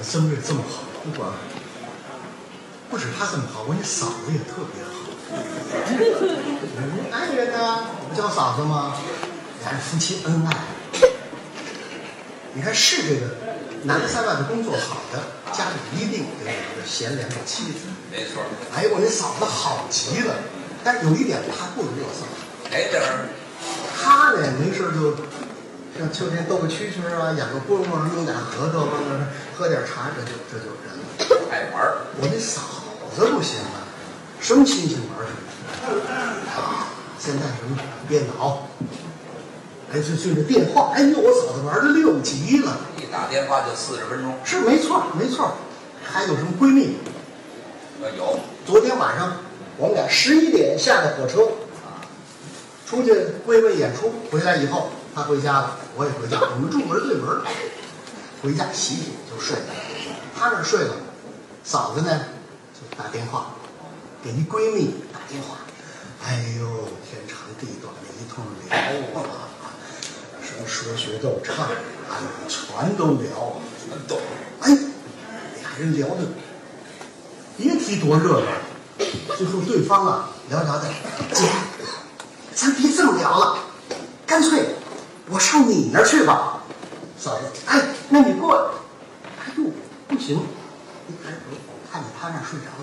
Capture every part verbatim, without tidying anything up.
曾瑞这么好，不管不止他这么好，我那嫂子也特别好。你爱人呢？不叫嫂子吗？俩人夫妻恩爱。你看是这个男的在外头工作好的，家里一定得有一个贤良的妻子。 没错。 哎，我那嫂子好极了，但是有一点他不如我嫂子。 哪点儿？ 他呢，没事就像秋天斗个蛐蛐啊，养个蝈蝈，弄点核桃，喝点茶，这就这就人了。 爱玩儿。 我那嫂子不行啊，什么亲戚玩什么。啊，现在什么电脑，哎，就就这电话，哎呦，我嫂子玩的溜极了。 一打电话就四十分钟。 是没错没错。还有什么闺蜜？ 呃，有。 昨天晚上我们俩十一点下的火车，出去慰问演出，回来以后她回家了，我也回家，我们住门对门。回家洗洗就睡了，她那睡了，嫂子呢就打电话给一闺蜜打电话，哎呦天长地短的一通聊啊，什么说学逗唱，哎呦全都聊， 全懂。 哎，俩人聊的别提多热闹。最后对方啊聊聊的，姐，咱别这么聊了，干脆我上你那儿去吧。嫂子，哎，那你过来。哎呦，不行，一抬头看见他那儿睡着了。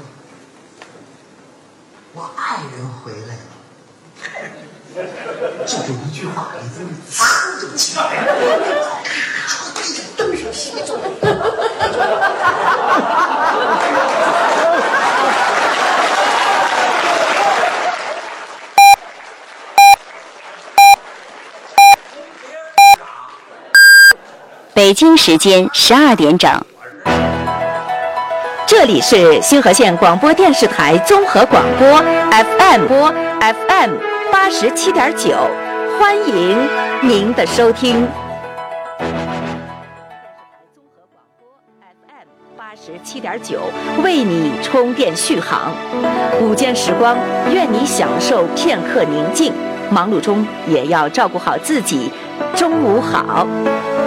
我爱人回来了，就这一句话，李宗瑞噌就起来了，车对着灯上写着。 北京时间十二点整，这里是新河县广播电视台综合广播 F M 播 F M 八十七点九，欢迎您的收听。八十七点九为你充电续航，午间时光，愿你享受片刻宁静。忙碌中也要照顾好自己。中午好。